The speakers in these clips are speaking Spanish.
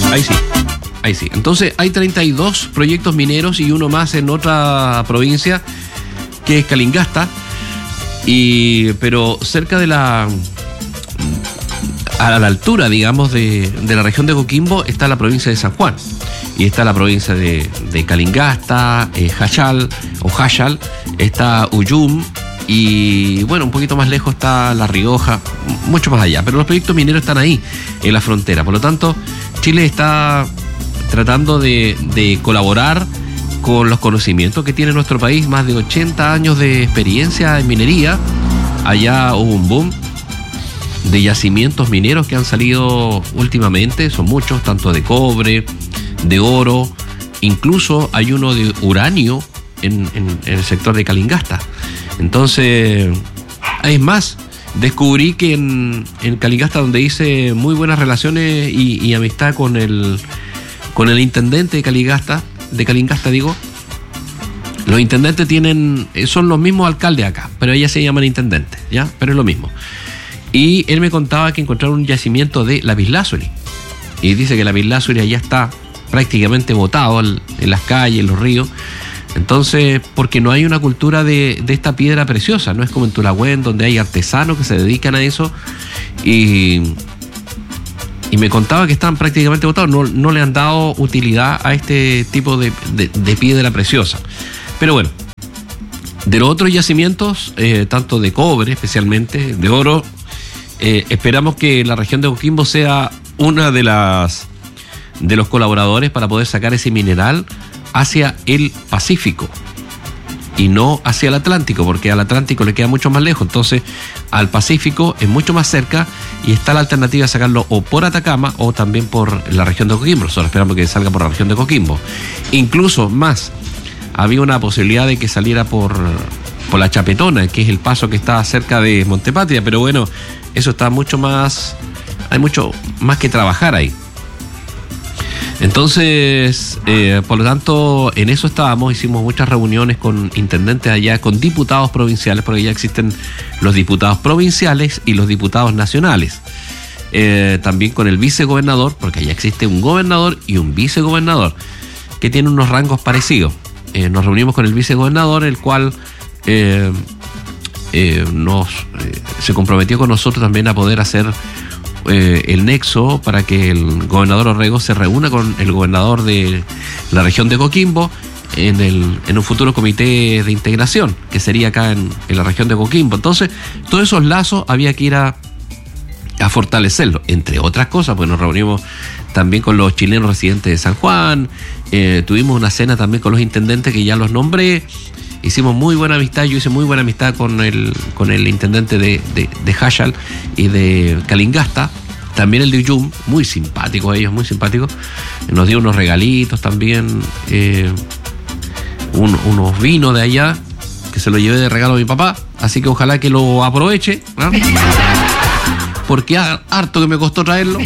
Ahí sí. Entonces hay 32 proyectos mineros y uno más en otra provincia que es Calingasta, pero cerca de a la altura, digamos, de la región de Coquimbo está la provincia de San Juan. Y está la provincia de Calingasta, Jayal, está Uyum, y bueno, un poquito más lejos está La Rioja, mucho más allá. Pero los proyectos mineros están ahí, en la frontera. Por lo tanto, Chile está tratando de colaborar con los conocimientos que tiene nuestro país, más de 80 años de experiencia en minería. Allá hubo un boom de yacimientos mineros que han salido últimamente, son muchos, tanto de cobre, de oro, incluso hay uno de uranio en el sector de Calingasta. Entonces, es más, descubrí que en Calingasta, donde hice muy buenas relaciones y amistad con el intendente de Calingasta, los intendentes son los mismos alcaldes acá, pero ellas se llaman intendentes, ¿ya? Pero es lo mismo. Y él me contaba que encontraron un yacimiento de lapislázuli, y dice que el lapislázuli allá está prácticamente botado en las calles, en los ríos. Entonces, porque no hay una cultura de esta piedra preciosa, no es como en Tulagüen, donde hay artesanos que se dedican a eso, y me contaba que están prácticamente botados, no le han dado utilidad a este tipo de piedra preciosa. Pero bueno, de los otros yacimientos, tanto de cobre especialmente, de oro, esperamos que la región de Coquimbo sea una de los colaboradores para poder sacar ese mineral hacia el Pacífico y no hacia el Atlántico, porque al Atlántico le queda mucho más lejos. Entonces al Pacífico es mucho más cerca y está la alternativa de sacarlo o por Atacama o también por la región de Coquimbo. Solo esperamos que salga por la región de Coquimbo. Incluso más, había una posibilidad de que saliera por la Chapetona, que es el paso que está cerca de Montepatria, pero bueno, eso está mucho más, hay mucho más que trabajar ahí. Entonces, por lo tanto, en eso estábamos, hicimos muchas reuniones con intendentes allá, con diputados provinciales, porque ya existen los diputados provinciales y los diputados nacionales. También con el vicegobernador, porque allá existe un gobernador y un vicegobernador, que tienen unos rangos parecidos. Nos reunimos con el vicegobernador, el cual se comprometió con nosotros también a poder hacer el nexo para que el gobernador Orrego se reúna con el gobernador de la región de Coquimbo en un futuro comité de integración, que sería acá en la región de Coquimbo. Entonces, todos esos lazos había que ir a fortalecerlos, entre otras cosas, pues nos reunimos también con los chilenos residentes de San Juan, tuvimos una cena también con los intendentes que ya los nombré. Hicimos muy buena amistad, yo hice muy buena amistad con el intendente de Jayal y de Calingasta, también el de Uyum, muy simpáticos ellos, muy simpáticos. Nos dio unos regalitos también, unos vinos de allá, que se lo llevé de regalo a mi papá, así que ojalá que lo aproveche, ¿no? Porque harto que me costó traerlo.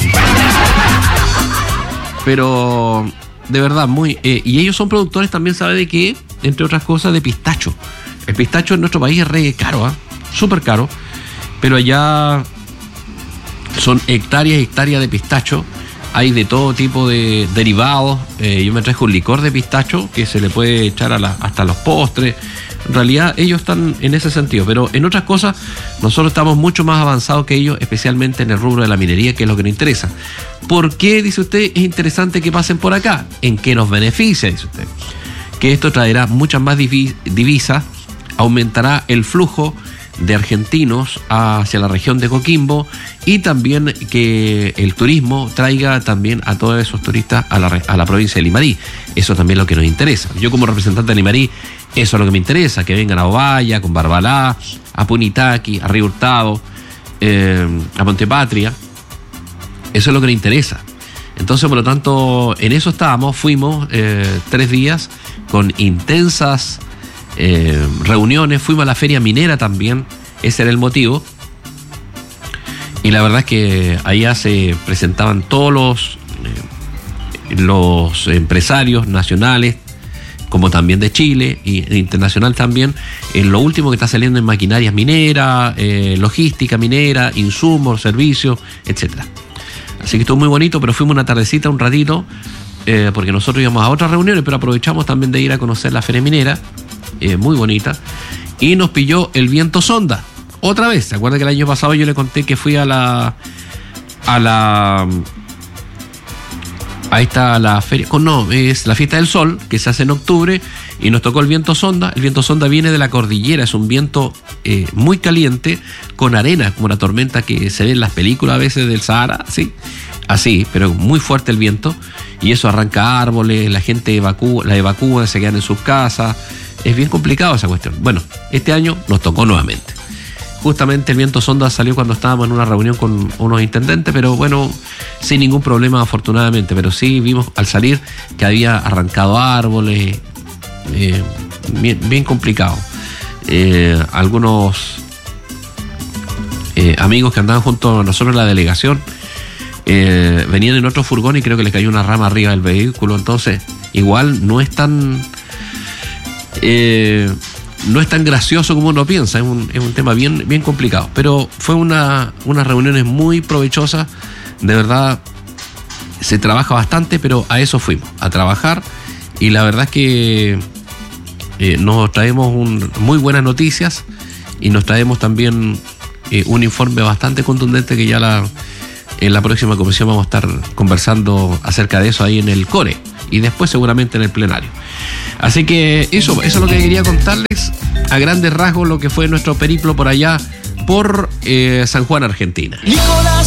Pero de verdad, y ellos son productores también, ¿sabe de qué? Entre otras cosas, de pistacho. El pistacho en nuestro país es re caro, súper caro, pero allá son hectáreas y hectáreas de pistacho. Hay de todo tipo de derivados. Yo me traje un licor de pistacho que se le puede echar hasta los postres. En realidad ellos están en ese sentido, pero en otras cosas nosotros estamos mucho más avanzados que ellos, especialmente en el rubro de la minería, que es lo que nos interesa. ¿Por qué, dice usted, es interesante que pasen por acá? ¿En qué nos beneficia, dice usted? Que esto traerá muchas más divisas, aumentará el flujo de argentinos hacia la región de Coquimbo y también que el turismo traiga también a todos esos turistas a la provincia de Limarí. Eso también es lo que nos interesa. Yo como representante de Limarí, eso es lo que me interesa, que vengan a Ovalle, con Barbalá, a Punitaqui, a Río Hurtado, a Montepatria. Eso es lo que nos interesa. Entonces, por lo tanto, en eso fuimos 3 días con intensas reuniones, fuimos a la feria minera también, ese era el motivo, y la verdad es que allá se presentaban todos los empresarios nacionales, como también de Chile e internacional también, en lo último que está saliendo en maquinarias mineras, logística minera, insumos, servicios, etcétera. Así que estuvo muy bonito, pero fuimos una tardecita, un ratito, porque nosotros íbamos a otras reuniones, pero aprovechamos también de ir a conocer la Feria Minera, muy bonita, y nos pilló el viento sonda. Otra vez, ¿se acuerda que el año pasado yo le conté que fui a la feria, es la Fiesta del Sol, que se hace en octubre, y nos tocó el viento sonda. El viento sonda viene de la cordillera, es un viento muy caliente, con arena, como la tormenta que se ve en las películas a veces del Sahara, ¿sí? Así, pero muy fuerte el viento, y eso arranca árboles, la gente evacúa, se quedan en sus casas, es bien complicado esa cuestión. Bueno, este año nos tocó nuevamente. Justamente el viento sonda salió cuando estábamos en una reunión con unos intendentes, pero bueno, sin ningún problema afortunadamente, pero sí vimos al salir que había arrancado árboles, bien complicado. Algunos amigos que andaban junto a nosotros en la delegación venían en otro furgón y creo que les cayó una rama arriba del vehículo, entonces igual no es tan gracioso como uno piensa, es un tema bien complicado, pero fue unas reuniones muy provechosas, de verdad se trabaja bastante, pero a eso fuimos, a trabajar, y la verdad es que nos traemos muy buenas noticias y nos traemos también un informe bastante contundente que ya en la próxima comisión vamos a estar conversando acerca de eso ahí en el CORE y después seguramente en el plenario. Así que eso es lo que quería contarles a grandes rasgos lo que fue nuestro periplo por allá por San Juan, Argentina.